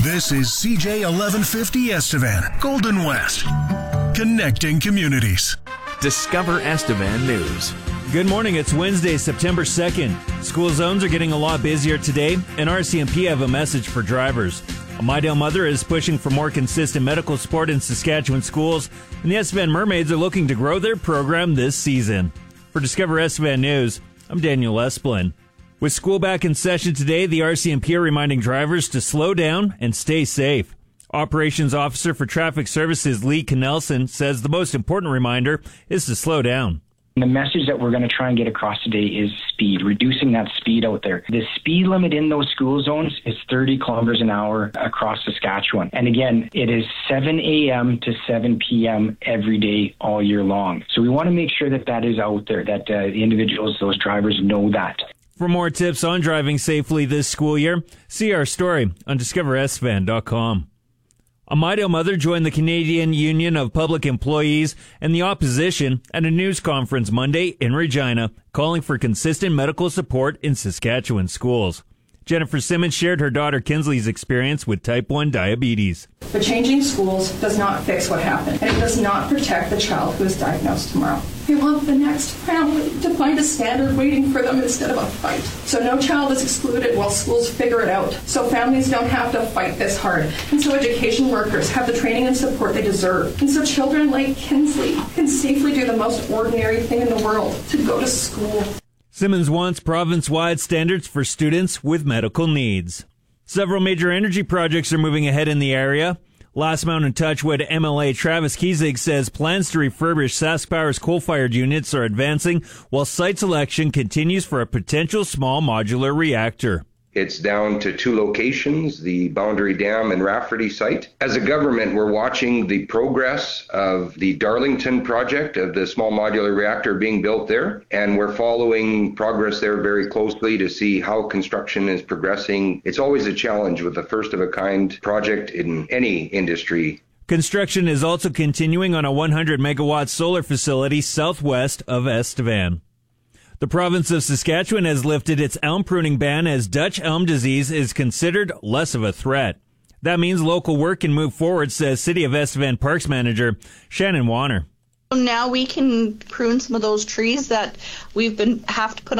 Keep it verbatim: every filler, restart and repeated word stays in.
This is C J eleven fifty Estevan, Golden West, connecting communities. Discover Estevan News. Good morning. It's Wednesday, September second. School zones are getting a lot busier today, and R C M P have a message for drivers. A Mydale mother is pushing for more consistent medical support in Saskatchewan schools, and the Estevan Mermaids are looking to grow their program this season. For Discover Estevan News, I'm Daniel Esplin. With school back in session today, the R C M P are reminding drivers to slow down and stay safe. Operations Officer for Traffic Services Lee Knelson says the most important reminder is to slow down. The message that we're going to try and get across today is speed, reducing that speed out there. The speed limit in those school zones is thirty kilometers an hour across Saskatchewan. And again, it is seven a.m. to seven p.m. every day, all year long. So we want to make sure that that is out there, that uh, the individuals, those drivers know that. For more tips on driving safely this school year, see our story on discover estevan dot com. A Mydale mother joined the Canadian Union of Public Employees and the opposition at a news conference Monday in Regina, calling for consistent medical support in Saskatchewan schools. Jennifer Simmons shared her daughter Kinsley's experience with type one diabetes. But changing schools does not fix what happened, and it does not protect the child who is diagnosed tomorrow. We want the next family to find a standard waiting for them instead of a fight. So no child is excluded while schools figure it out, so families don't have to fight this hard. And so education workers have the training and support they deserve. And so children like Kinsley can safely do the most ordinary thing in the world, to go to school. Simmons wants province-wide standards for students with medical needs. Several major energy projects are moving ahead in the area. Last Mountain Touchwood M L A Travis Kiesig says plans to refurbish SaskPower's coal-fired units are advancing, while site selection continues for a potential small modular reactor. It's down to two locations, the Boundary Dam and Rafferty site. As a government, we're watching the progress of the Darlington project of the small modular reactor being built there, and we're following progress there very closely to see how construction is progressing. It's always a challenge with a first-of-a-kind project in any industry. Construction is also continuing on a one hundred megawatt solar facility southwest of Estevan. The province of Saskatchewan has lifted its elm pruning ban as Dutch elm disease is considered less of a threat. That means local work can move forward, says City of Estevan Parks Manager Shannon Warner. Now we can prune some of those trees that we've been have to put